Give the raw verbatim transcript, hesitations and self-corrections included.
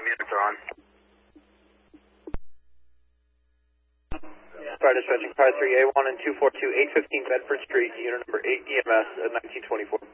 units are on. Fire dispatching five three A one and two four two, eight fifteen Bedford Street, unit number eight E M S at nineteen twenty-four.